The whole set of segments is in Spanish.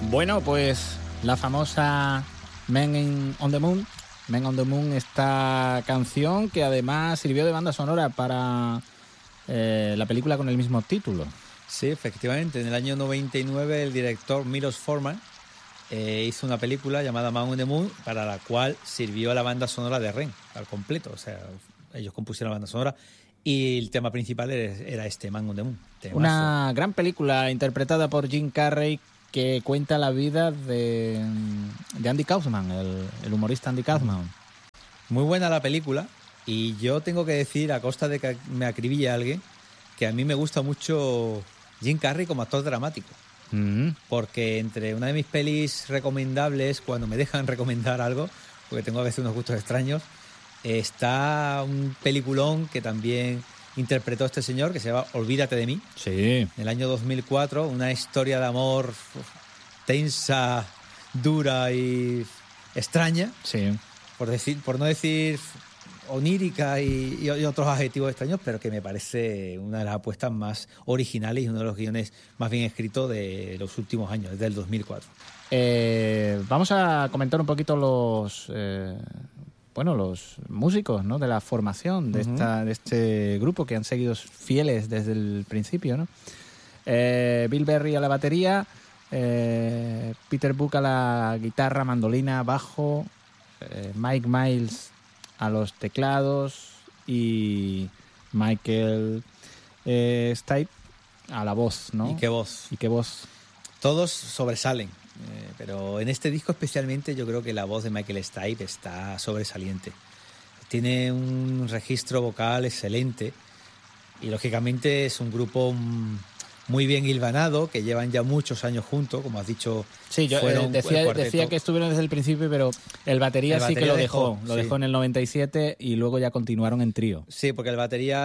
Bueno, pues la famosa on the Moon, esta canción que además sirvió de banda sonora para la película con el mismo título. Sí, efectivamente. En el año 99 el director Milos Forman hizo una película llamada Man on the Moon, para la cual sirvió la banda sonora de REM al completo. O sea, ellos compusieron la banda sonora y el tema principal era este, Man on the Moon. Temazo. Una gran película interpretada por Jim Carrey que cuenta la vida de Andy Kaufman, el humorista Andy Kaufman. Muy buena la película, y yo tengo que decir, a costa de que me acribille alguien, que a mí me gusta mucho Jim Carrey como actor dramático. Porque entre una de mis pelis recomendables, cuando me dejan recomendar algo, porque tengo a veces unos gustos extraños, está un peliculón que también interpretó este señor, que se llama Olvídate de mí. Sí. En el año 2004, una historia de amor tensa, dura y extraña. Sí. Por no decir onírica y otros adjetivos extraños, pero que me parece una de las apuestas más originales y uno de los guiones más bien escritos de los últimos años, desde el 2004. Vamos a comentar un poquito los músicos, ¿no?, de la formación de este grupo, que han seguido fieles desde el principio, ¿no? Bill Berry a la batería, Peter Buck a la guitarra, mandolina, bajo, Mike Miles a los teclados y Michael Stipe a la voz, ¿no? ¿Y qué voz? Todos sobresalen. Pero en este disco especialmente yo creo que la voz de Michael Stipe está sobresaliente. Tiene un registro vocal excelente y lógicamente es un grupo muy bien hilvanado, que llevan ya muchos años juntos, como has dicho. Sí, yo decía que estuvieron desde el principio, pero el batería sí que lo dejó en el 97 y luego ya continuaron en trío. Sí, porque el batería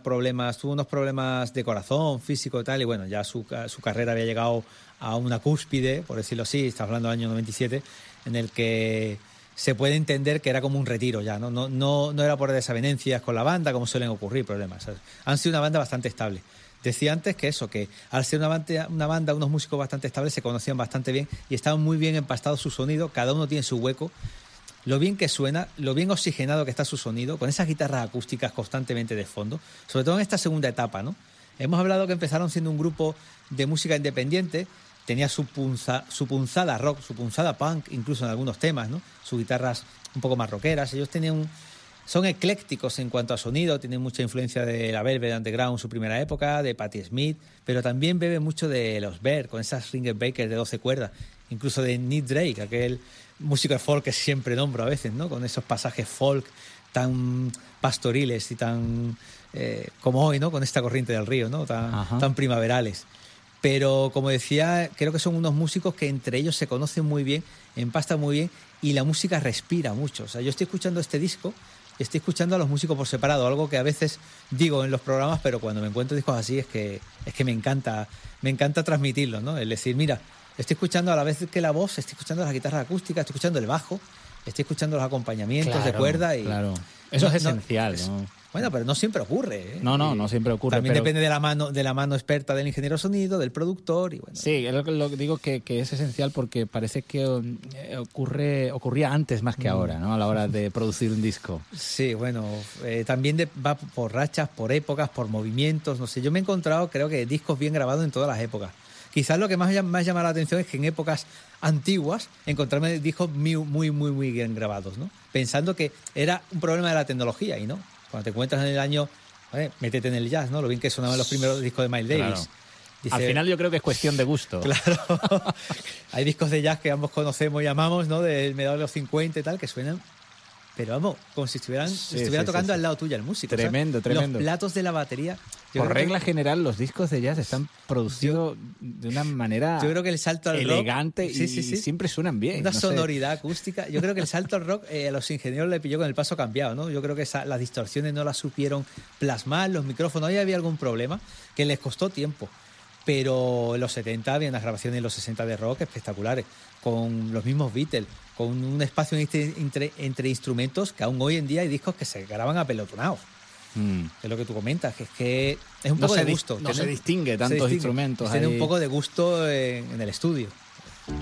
tuvo unos problemas de corazón, físico y tal, y bueno, ya su carrera había llegado a una cúspide, por decirlo así, estamos hablando del año 97, en el que se puede entender que era como un retiro ya, no era por desavenencias con la banda, como suelen ocurrir problemas, ¿sabes? Han sido una banda bastante estable. Decía antes que al ser una banda, unos músicos bastante estables, se conocían bastante bien y estaban muy bien empastados su sonido, cada uno tiene su hueco, lo bien que suena, lo bien oxigenado que está su sonido, con esas guitarras acústicas constantemente de fondo, sobre todo en esta segunda etapa, ¿no? Hemos hablado que empezaron siendo un grupo de música independiente, tenía su punzada rock, su punzada punk, incluso en algunos temas, ¿no? Sus guitarras un poco más rockeras, ellos son eclécticos en cuanto a sonido, tienen mucha influencia de la Velvet Underground, su primera época, de Patti Smith, pero también beben mucho de los Bear, con esas Ringerbaker de 12 cuerdas, incluso de Nick Drake, aquel músico de folk que siempre nombro a veces, ¿no? Con esos pasajes folk tan pastoriles y tan como hoy, ¿no? Con esta corriente del río, ¿no? Tan primaverales. Pero, como decía, creo que son unos músicos que entre ellos se conocen muy bien, empastan muy bien y la música respira mucho. O sea, yo estoy escuchando este disco, estoy escuchando a los músicos por separado, algo que a veces digo en los programas, pero cuando me encuentro discos así es que me encanta transmitirlo, ¿no? Es decir, mira, estoy escuchando a la vez que la voz, estoy escuchando las guitarras acústicas, estoy escuchando el bajo, estoy escuchando los acompañamientos de cuerda y... Claro, eso es esencial, ¿no? Bueno, pero no siempre ocurre, ¿eh? No siempre ocurre. También depende de la mano experta del ingeniero de sonido, del productor y bueno. Sí, es lo que digo que es esencial porque parece que ocurría antes más que ahora, ¿no? A la hora de producir un disco. Sí, bueno, también va por rachas, por épocas, por movimientos, no sé. Yo me he encontrado, creo que discos bien grabados en todas las épocas. Quizás lo que más me ha llamado la atención es que en épocas antiguas encontrarme discos muy bien grabados, ¿no? Pensando que era un problema de la tecnología y no. Cuando te encuentras en el año, métete en el jazz, ¿no? Lo bien que sonaban los primeros discos de Miles Davis. Dice, al final yo creo que es cuestión de gusto. Claro. Hay discos de jazz que ambos conocemos y amamos, ¿no? Del mediados de los 50 y tal, que suenan, pero vamos, como si estuvieran tocando al lado tuyo el músico. Tremendo. Los platos de la batería. Por regla general, los discos de jazz están producidos de una manera, yo creo que el salto al elegante rock, y siempre suenan bien. Una sonoridad acústica. Yo creo que el salto al rock a los ingenieros le pilló con el paso cambiado, ¿no? Yo creo que las distorsiones no las supieron plasmar, los micrófonos, ahí había algún problema que les costó tiempo. Pero en los 70 había unas grabaciones en los 60 de rock espectaculares, con los mismos Beatles, con un espacio entre instrumentos que aún hoy en día hay discos que se graban apelotonados. Es lo que tú comentas, que es un poco de gusto. No se distingue tantos instrumentos. Tiene un poco de gusto en el estudio.